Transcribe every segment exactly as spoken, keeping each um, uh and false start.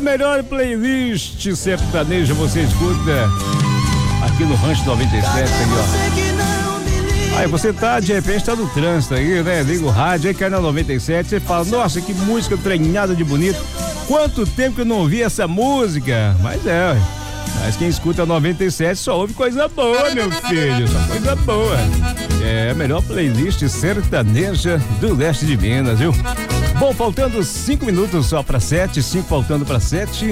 melhor playlist sertaneja você escuta aqui no Rancho noventa e sete, aí, ó. Aí você tá, de repente, tá no trânsito aí, né? Liga o rádio aí, cai na noventa e sete, você fala, nossa, que música treinada de bonito. Quanto tempo que eu não ouvi essa música? Mas é, ué. Mas quem escuta noventa e sete só ouve coisa boa, meu filho, só coisa boa. É a melhor playlist sertaneja do leste de Minas, viu? Bom, faltando cinco minutos só para sete, cinco faltando para sete.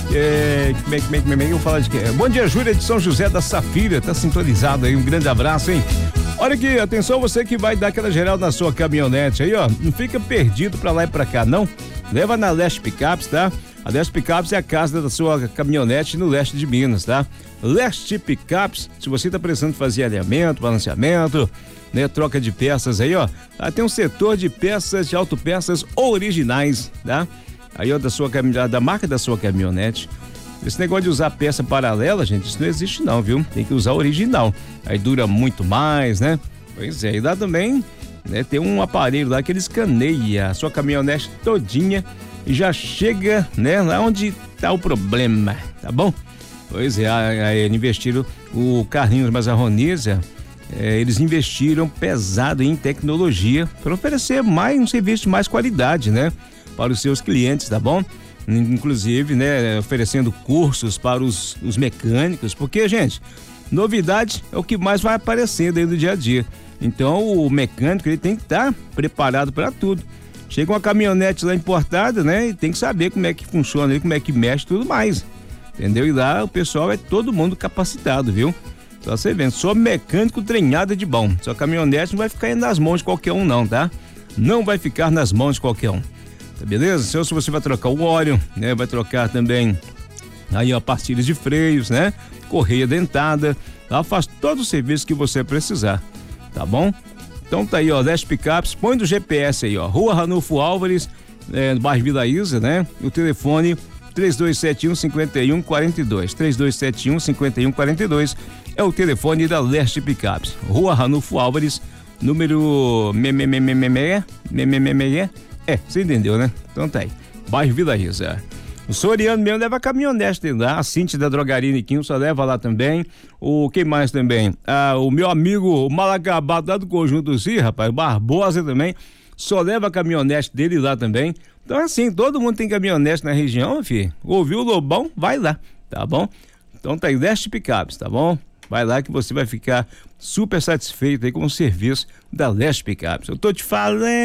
É, como é que como é que eu falo de quê? Bom dia, Júlia de São José da Safira, tá sintonizado aí, um grande abraço, hein? Olha aqui, atenção você que vai dar aquela geral na sua caminhonete aí, ó, não fica perdido pra lá e pra cá, não. Leva na Leste Picapes, tá? A Leste Picapes é a casa da sua caminhonete no leste de Minas, tá? Leste Picapes, se você tá precisando fazer alinhamento, balanceamento, né, troca de peças aí, ó, tem um setor de peças, de autopeças originais, tá? Aí, ó, da sua da marca da sua caminhonete. Esse negócio de usar peça paralela, gente, isso não existe não, viu? Tem que usar original. Aí dura muito mais, né? Pois é, e lá também, né, tem um aparelho lá que ele escaneia a sua caminhonete todinha e já chega, né, lá onde tá o problema, tá bom? Pois é, aí investiram, o Carlinhos Mazarroniza, é, eles investiram pesado em tecnologia para oferecer mais um serviço de mais qualidade, né, para os seus clientes, tá bom? Inclusive, né, oferecendo cursos para os, os mecânicos, porque, gente, novidade é o que mais vai aparecendo aí no dia a dia. Então, o mecânico, ele tem que estar preparado para tudo. Chega uma caminhonete lá importada, né, e tem que saber como é que funciona, como é que mexe, tudo mais, entendeu? E lá o pessoal é todo mundo capacitado, viu? Só você vendo, só mecânico treinado de bom. Sua caminhonete não vai ficar nas mãos de qualquer um não, tá? Não vai ficar nas mãos de qualquer um. Tá beleza? Então, se você vai trocar o óleo, né? Vai trocar também aí, ó, pastilhas de freios, né? Correia dentada, ela faz todo o serviço que você precisar, tá bom? Então tá aí, ó, Leste Picapes, põe do G P S aí, ó, Rua Ranulfo Álvares, é, no bairro Vila Isa, né? O telefone três dois sete um, cinco um quatro dois, três dois sete um, cinco um quatro dois é o telefone da Leste Picapes, Rua Ranulfo Álvares, número é, você entendeu, né? Então tá aí, bairro Vila Isa. O Soriano mesmo leva caminhonete lá, a Cinti da Drogaria Niquinho só leva lá também. O quem mais também? Ah, o meu amigo Malacabado lá do Conjunto Z, rapaz, Barbosa também, só leva a caminhonete dele lá também. Então assim, todo mundo tem caminhonete na região, filho. Ouviu o Lobão? Vai lá, tá bom? Então tá aí, Leste Picapes, tá bom? Vai lá que você vai ficar super satisfeito aí com o serviço da Leste Picapes. Eu tô te falando.